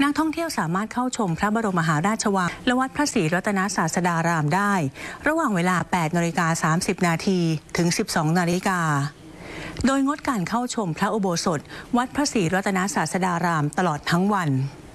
นักท่องเที่ยวสามารถเข้าชมพระบรมมหาราชวังและวัดพระศรีรัตนศาสดารามได้ระหว่างเวลา 8:30 น.ถึง 12:00 น.โดยงดการเข้าชมพระอุโบสถวัดพระศรีรัตนศาสดารามตลอดทั้งวัน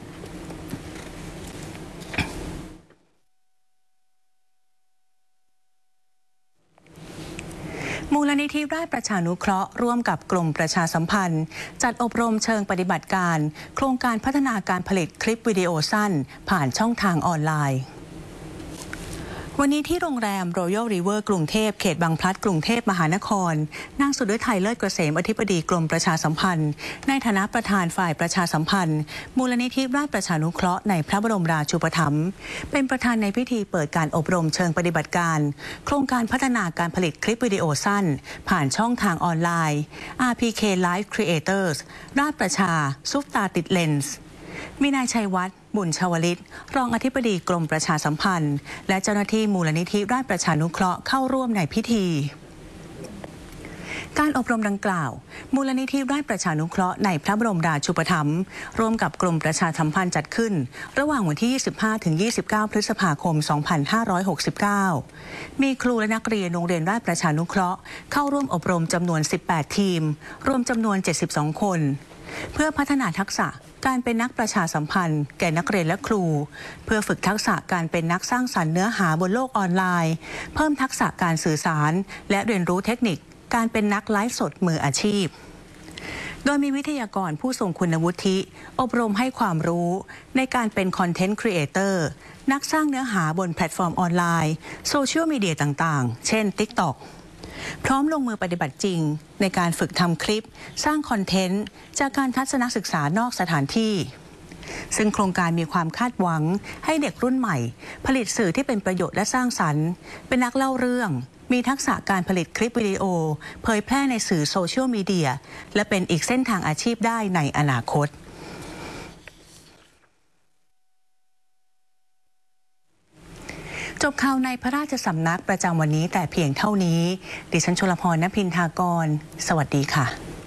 มูลนิธิราชประชานุเคราะห์ร่วมกับกรมประชาสัมพันธ์จัดอบรมเชิงปฏิบัติการโครงการพัฒนาการผลิตคลิปวิดีโอสั้นผ่านช่องทางออนไลน์วันนี้ที่โรงแรม Royal River กรุงเทพเขตบางพลัดกรุงเทพมหานครนางสุดฤทัยเลิศเกษมอธิบดีกรมประชาสัมพันธ์ในฐานะประธานฝ่ายประชาสัมพันธ์มูลนิธิราชประชานุเคราะห์ในพระบรมราชูปถัมภ์เป็นประธานในพิธีเปิดการอบรมเชิงปฏิบัติการโครงการพัฒนาการผลิตคลิปวิดีโอสั้นผ่านช่องทางออนไลน์ RPK Live Creators ราชประชาซุปตาติดเลนส์มีนายชัยวัฒน์บุญชวลิตรองอธิบดีกรมประชาสัมพันธ์และเจ้าหน้าที่มูลนิธิราชประชานุเคราะห์เข้าร่วมในพิธีการอบรมดังกล่าวมูลนิธิราชประชานุเคราะห์ในพระบรมราชูปถัมภ์ร่วมกับกรมประชาสัมพันธ์จัดขึ้นระหว่างวันที่ 25-29 พฤษภาคม 2569 มีครูและนักเรียนโรงเรียนราชประชานุเคราะห์เข้าร่วมอบรมจำนวน 18 ทีมรวมจำนวน 72 คนเพื่อพัฒนาทักษะการเป็นนักประชาสัมพันธ์แก่นักเรียนและครูเพื่อฝึกทักษะการเป็นนักสร้างสรรค์เนื้อหาบนโลกออนไลน์เพิ่มทักษะการสื่อสารและเรียนรู้เทคนิคการเป็นนักไลฟ์สดมืออาชีพโดยมีวิทยากรผู้ทรงคุณวุฒิอบรมให้ความรู้ในการเป็นคอนเทนต์ครีเอเตอร์นักสร้างเนื้อหาบนแพลตฟอร์มออนไลน์โซเชียลมีเดียต่างๆเช่น TikTokพร้อมลงมือปฏิบัติจริงในการฝึกทำคลิปสร้างคอนเทนต์จากการทัศนศึกษานอกสถานที่ซึ่งโครงการมีความคาดหวังให้เด็กรุ่นใหม่ผลิตสื่อที่เป็นประโยชน์และสร้างสรรค์เป็นนักเล่าเรื่องมีทักษะการผลิตคลิปวิดีโอเผยแพร่ในสื่อโซเชียลมีเดียและเป็นอีกเส้นทางอาชีพได้ในอนาคตจบข่าวในพระราชสำนักประจำวันนี้แต่เพียงเท่านี้ดิฉันชลพร ณ พินทากรสวัสดีค่ะ